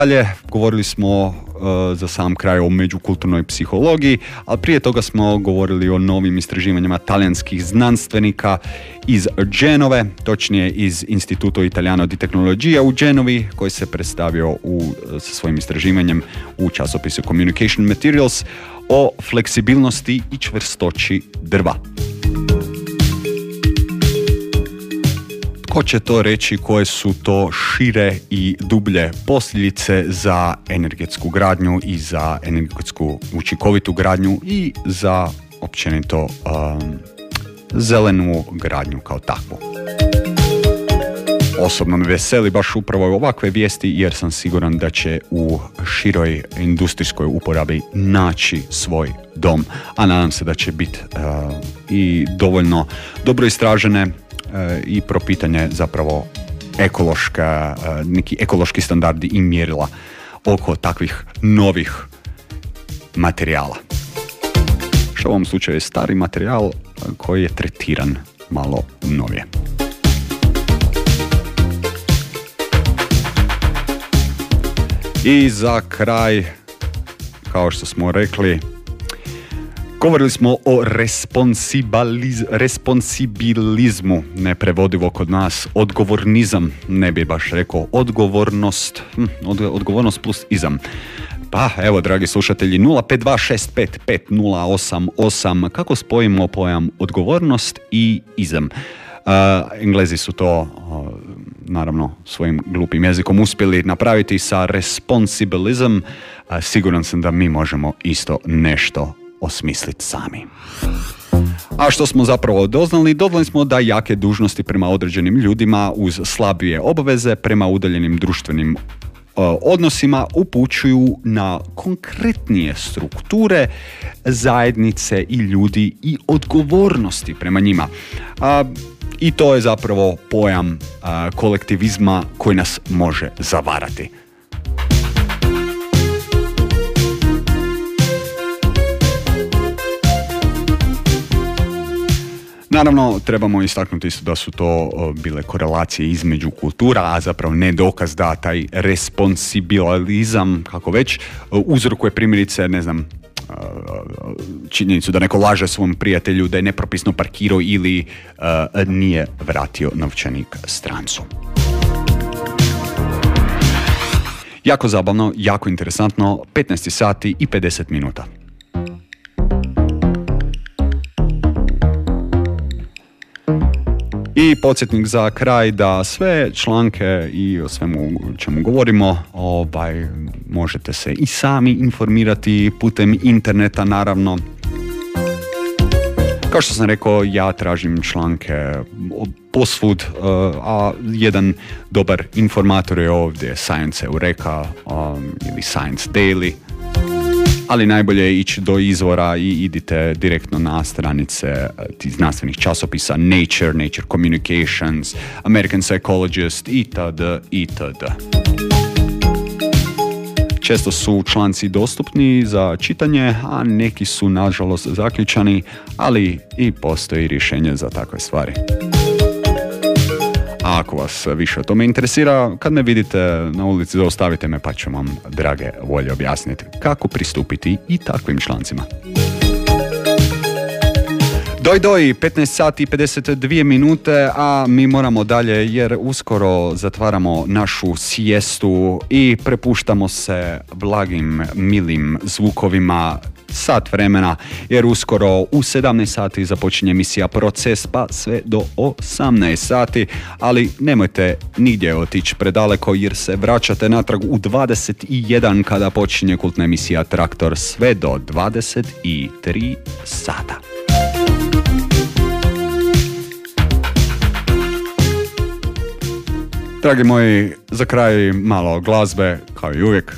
Dalje, govorili smo za sam kraj o međukulturnoj psihologiji, ali prije toga smo govorili o novim istraživanjima talijanskih znanstvenika iz Genove, točnije iz Instituto Italiano di Tecnologia u Genovi, koji se predstavio sa svojim istraživanjem u časopisu Communication Materials o fleksibilnosti i čvrstoći drva. Ko će to reći koje su to šire i dublje posljedice za energetsku gradnju i za energetsku učinkovitu gradnju i za općenito zelenu gradnju kao takvu. Osobno me veseli baš upravo ovakve vijesti jer sam siguran da će u široj industrijskoj uporabi naći svoj dom, a nadam se da će biti i dovoljno dobro istražene i propitanje zapravo neki ekološki standardi i mjerila oko takvih novih materijala. Što u ovom slučaju je stari materijal koji je tretiran malo novije. I za kraj, kao što smo rekli, govorili smo o responsibilizmu, neprevodivo kod nas, odgovornizam, ne bi baš rekao odgovornost, odgovornost plus izam. Pa evo, dragi slušatelji, 052655088, kako spojimo pojam odgovornost i izam? Englezi su to naravno svojim glupim jezikom uspjeli napraviti sa responsibilizam. Siguran sam da mi možemo isto nešto osmisliti sami. A što smo zapravo doznali? Doznali smo da jake dužnosti prema određenim ljudima uz slabije obveze prema udaljenim društvenim odnosima upućuju na konkretnije strukture zajednice i ljudi i odgovornosti prema njima. I to je zapravo pojam kolektivizma koji nas može zavarati. Naravno, trebamo istaknuti isto da su to bile korelacije između kultura, a zapravo ne dokaz da taj responsibilizam, kako već, uzrokuje primjerice, činjenicu da neko laže svom prijatelju da je nepropisno parkirao ili nije vratio novčanik strancu. Jako zabavno, jako interesantno, 15 sati i 50 minuta. I podsjetnik za kraj da sve članke i o svemu čemu govorimo možete se i sami informirati putem interneta, naravno. Kao što sam rekao, ja tražim članke posvud, a jedan dobar informator je ovdje Science Eureka ili Science Daily. Ali najbolje je ići do izvora i idite direktno na stranice tih znanstvenih časopisa Nature Communications, American Psychologist itd. Često su članci dostupni za čitanje, a neki su nažalost zaključani, ali i postoji rješenje za takve stvari. A ako vas više o tome interesira, kad me vidite na ulici, zaustavite me pa ću vam drage volje objasniti kako pristupiti i takvim člancima. Doj, 15 sati i 52 minute, a mi moramo dalje jer uskoro zatvaramo našu sijestu i prepuštamo se blagim, milim zvukovima sat vremena, jer uskoro u 17 sati započinje emisija Proces, pa sve do 18 sati, ali nemojte nigdje otići predaleko jer se vraćate natrag u 21 kada počinje kultna emisija Traktor sve do 23 sata. Dragi moji, za kraj malo glazbe, kao i uvijek.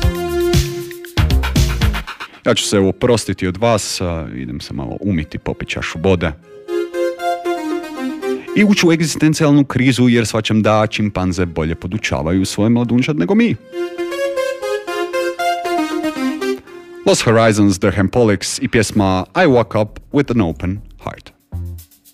Ja ću se oprostiti od vas, idem se malo umiti, popiti čašu vode. I ući u egzistencijalnu krizu jer shvaćam da čimpanze bolje podučavaju svoje mladunčad nego mi. Los Horizons, The Hempolics i pjesma I Woke Up With An Open Heart.